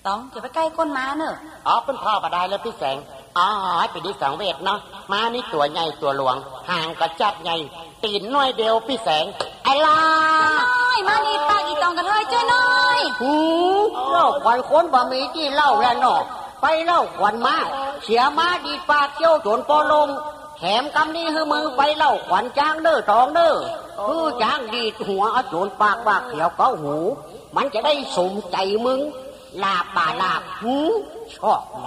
ต้องจะไปใกล้ก้นม้าเนอะอ๋อเป็นพ่อมาได้แล้วพี่แสงอ๋อไปดีสังเวชเนาะม้านี่ตัวใหญ่ตัวหลวงห่างกระจัดใหญ่ตีนน้อยเดียวพี่แสงไอ้ล่าน้อยมาดีปากอีตองกันเฮ้ยจ้อยน้อยเล่าขวัญคนบะมีที่เล่าแล้วเนาะไปเล่าขวัญมาเสียมาดีปากเจ้าโจรปอลมแถมกำนี้คือมึงไปเล่าขวัญจ้างเด้อตองเด้อคือจ้างดีหัวโจรปากว่าเขียวเก้าหูมันจะได้สมใจมึงลาบป่าลาบชอบ